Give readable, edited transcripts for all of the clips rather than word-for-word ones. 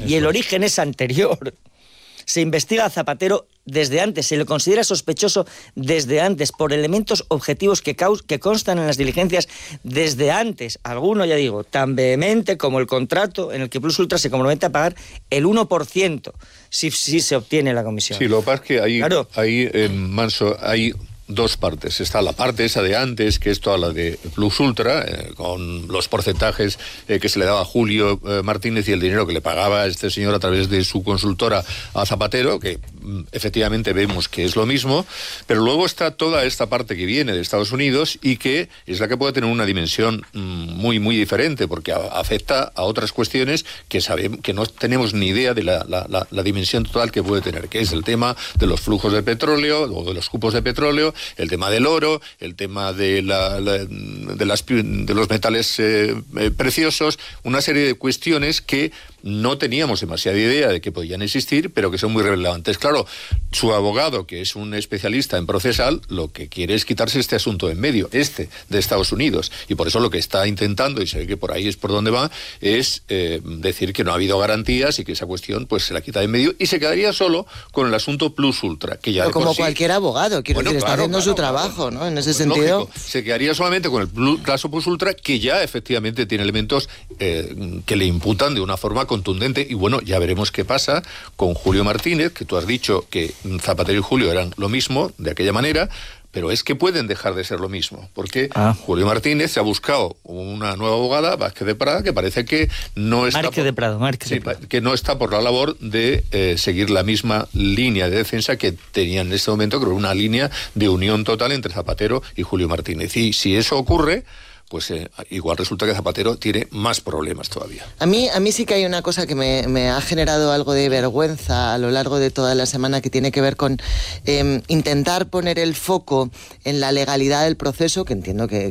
y el origen es anterior. Se investiga a Zapatero desde antes, se le considera sospechoso desde antes, por elementos objetivos que constan en las diligencias desde antes. Alguno, ya digo, tan vehemente como el contrato en el que Plus Ultra se compromete a pagar el 1% si se obtiene la comisión. Sí, lo que pasa es que ahí, claro. Manso, hay dos partes. Está la parte esa de antes, que es toda la de Plus Ultra, con los porcentajes que se le daba a Julio Martínez y el dinero que le pagaba a este señor a través de su consultora a Zapatero, que efectivamente vemos que es lo mismo, pero luego está toda esta parte que viene de Estados Unidos y que es la que puede tener una dimensión muy, muy diferente, porque afecta a otras cuestiones que sabemos, que no tenemos ni idea de la dimensión total que puede tener, que es el tema de los flujos de petróleo o de los cupos de petróleo, el tema del oro, el tema de los metales preciosos, una serie de cuestiones que no teníamos demasiada idea de que podían existir, pero que son muy relevantes. Claro, su abogado, que es un especialista en procesal, lo que quiere es quitarse este asunto de en medio, de Estados Unidos, y por eso lo que está intentando, y se ve que por ahí es por donde va, es decir que no ha habido garantías y que esa cuestión pues se la quita de en medio y se quedaría solo con el asunto Plus Ultra, que ya pero como cualquier abogado, quiero decir, está haciendo su trabajo, ¿no? En ese sentido. Lógico, se quedaría solamente con el caso Plus Ultra, que ya efectivamente tiene elementos que le imputan de una forma contundente, y bueno, ya veremos qué pasa con Julio Martínez, que tú has dicho que Zapatero y Julio eran lo mismo, de aquella manera, pero es que pueden dejar de ser lo mismo, porque Julio Martínez se ha buscado una nueva abogada, Vázquez de Prada, que parece que no está que no está por la labor de seguir la misma línea de defensa que tenía en este momento, creo, una línea de unión total entre Zapatero y Julio Martínez. Y si eso ocurre, pues igual resulta que Zapatero tiene más problemas todavía. A mí sí que hay una cosa que me ha generado algo de vergüenza a lo largo de toda la semana, que tiene que ver con intentar poner el foco en la legalidad del proceso, que entiendo que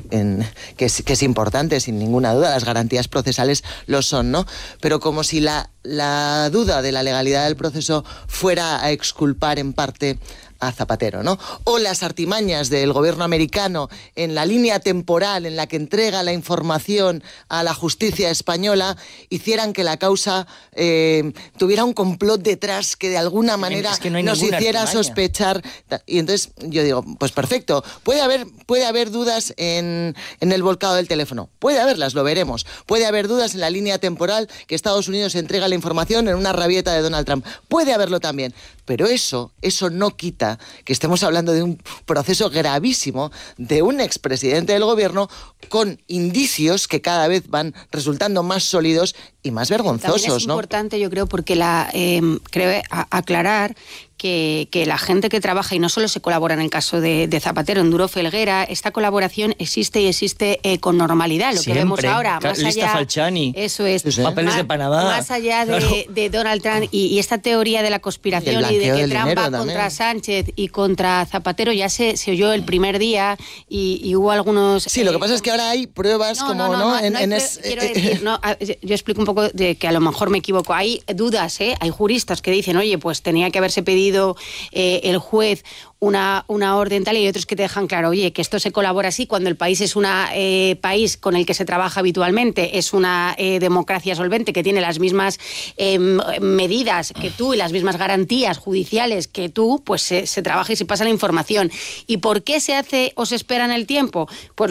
es importante, sin ninguna duda, las garantías procesales lo son, ¿no? Pero como si la duda de la legalidad del proceso fuera a exculpar en parte a Zapatero, ¿no? O las artimañas del gobierno americano en la línea temporal en la que entrega la información a la justicia española hicieran que la causa tuviera un complot detrás que de alguna manera nos hiciera artimaña sospechar. Y entonces yo digo, pues perfecto, puede haber dudas en el volcado del teléfono, puede haberlas, lo veremos. Puede haber dudas en la línea temporal que Estados Unidos entrega la información en una rabieta de Donald Trump, puede haberlo también, pero eso no quita que estemos hablando de un proceso gravísimo de un expresidente del gobierno con indicios que cada vez van resultando más sólidos y más vergonzosos, también es importante, yo creo, porque creo aclarar que la gente que trabaja, y no solo se colabora en el caso de Zapatero, en Duro Felguera, esta colaboración existe y existe con normalidad. Lo siempre, que vemos ahora, más lista allá, Falciani, eso es, papeles de Panamá, más allá de Donald Trump y esta teoría de la conspiración y de que Trump va contra Sánchez y contra Zapatero, ya se oyó el primer día y hubo algunos... Sí, lo que pasa es que ahora hay pruebas quiero decir, yo explico un poco de que a lo mejor me equivoco. Hay dudas, hay juristas que dicen, oye, pues tenía que haberse pedido el juez una orden tal, y hay otros que te dejan claro, oye, que esto se colabora así cuando el país es un país con el que se trabaja habitualmente, es una democracia solvente que tiene las mismas medidas que tú y las mismas garantías judiciales que tú, pues se trabaja y se pasa la información. ¿Y por qué se hace o se espera en el tiempo? Pues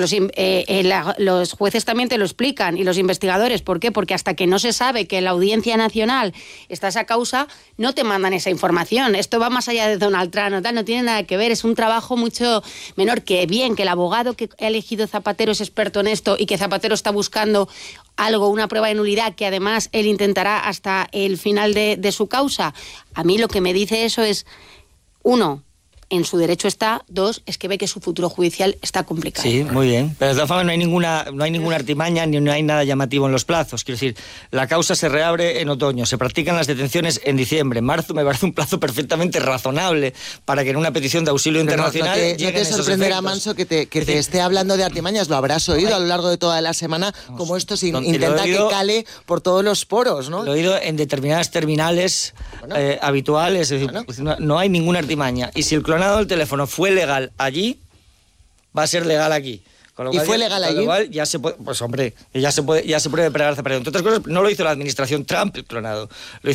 los jueces también te lo explican y los investigadores. ¿Por qué? Porque hasta que no se sabe que en la Audiencia Nacional está esa causa, no te mandan esa información. Esto va más allá de Donald Trump, no tiene nada que ver, es un trabajo mucho menor. Que bien, que el abogado que ha elegido Zapatero es experto en esto y que Zapatero está buscando algo, una prueba de nulidad que además él intentará hasta el final de su causa. A mí lo que me dice eso es, uno, en su derecho está, dos, es que ve que su futuro judicial está complicado. Sí, muy bien. Pero de todas formas no hay ninguna artimaña ni no hay nada llamativo en los plazos. Quiero decir, la causa se reabre en otoño, se practican las detenciones en diciembre. Marzo me parece un plazo perfectamente razonable para que en una petición de auxilio internacional no te sorprenderá, Manso, que te esté hablando de artimañas. Lo habrás oído a lo largo de toda la semana, como esto se intenta que cale por todos los poros, ¿no? Lo he oído en determinadas terminales habituales. Es decir, pues no hay ninguna artimaña. Y si el clonado del teléfono fue legal allí, va a ser legal aquí. Con lo ¿Y cual, fue legal allí? Igual ya se puede, pues hombre, ya se puede pregar Zapatero. Entre otras cosas, no lo hizo la administración Trump el clonado.